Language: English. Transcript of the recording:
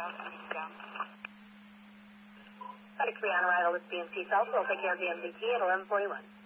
Got a 3 on arrival with BMC South. We'll take care of the MDT at 11:41.